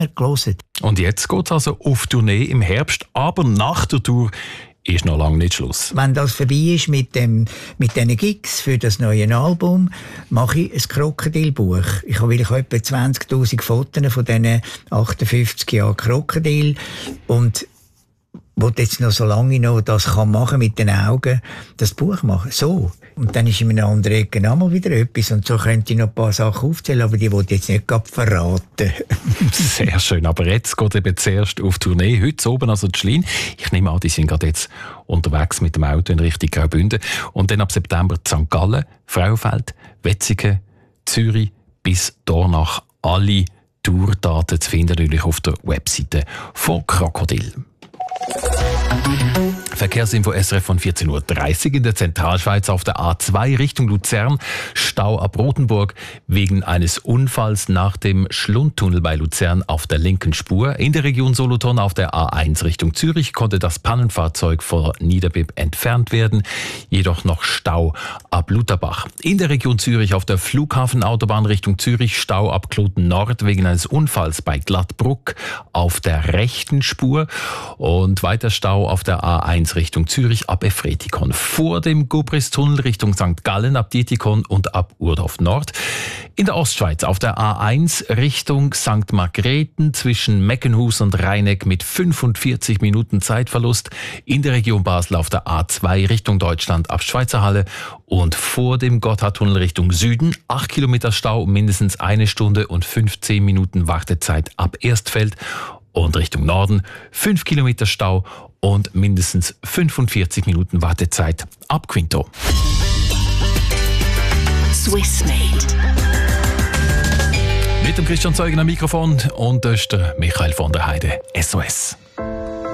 gelesen. Und jetzt geht es also auf Tournee im Herbst, aber nach der Tour ist noch lange nicht Schluss. Wenn das vorbei ist mit diesen Gigs für das neue Album, mache ich ein Krokodilbuch. Ich habe etwa 20'000 Fotos von diesen 58 Jahren Krokodil und wollte jetzt noch so lange noch das kann machen mit den Augen, das Buch machen. So. Und dann ist in einer anderen Ecke auch mal wieder etwas. Und so könnte ich noch ein paar Sachen aufzählen, aber die wollte ich jetzt nicht gerade verraten. Sehr schön. Aber jetzt geht eben zuerst auf Tournee. Heute oben also die Schlein. Ich nehme an, die sind gerade jetzt unterwegs mit dem Auto in Richtung Graubünden. Und dann ab September St. Gallen, Frauenfeld, Wetzikon, Zürich bis Dornach. Alle Tourdaten zu finden natürlich auf der Webseite von Krokodil. Verkehrsinfo SRF von 14.30 Uhr in der Zentralschweiz auf der A2 Richtung Luzern. Stau ab Rothenburg wegen eines Unfalls nach dem Schlundtunnel bei Luzern auf der linken Spur. In der Region Solothurn auf der A1 Richtung Zürich konnte das Pannenfahrzeug vor Niederbipp entfernt werden. Jedoch noch Stau ab Lutherbach. In der Region Zürich auf der Flughafenautobahn Richtung Zürich Stau ab Kloten Nord wegen eines Unfalls bei Glattbruck auf der rechten Spur. Und weiter Stau auf der A1 Richtung Zürich ab Efretikon. Vor dem Gobris-Tunnel Richtung St. Gallen ab Dietikon und ab Urdorf Nord. In der Ostschweiz auf der A1 Richtung St. Margrethen zwischen Meckenhus und Rheineck mit 45 Minuten Zeitverlust. In der Region Basel auf der A2 Richtung Deutschland ab Schweizerhalle. Und vor dem Gotthardtunnel Richtung Süden 8 Kilometer Stau, mindestens 1 Stunde und 15 Minuten Wartezeit ab Erstfeld. Und Richtung Norden 5 Kilometer Stau und mindestens 45 Minuten Wartezeit ab Quinto. Swissmade. Mit dem Christian Zeugen am Mikrofon und das ist der Michael von der Heide, SOS.